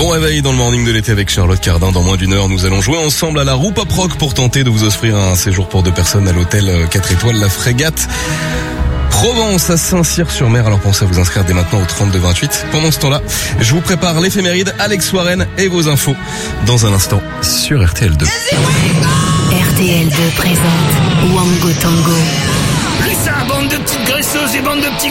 Bon réveil dans le morning de l'été avec Charlotte Cardin. Dans moins d'une heure, nous allons jouer ensemble à la roue pop rock pour tenter de vous offrir un séjour pour 2 personnes à l'hôtel 4 étoiles La Frégate Provence à Saint-Cyr-sur-Mer. Alors pensez à vous inscrire dès maintenant au 3228. Pendant ce temps-là, je vous prépare l'éphéméride, Alex Warren et vos infos dans un instant sur RTL2. RTL2 présente Wango Tango. Ça, bande de petites graisseuses et bande de petits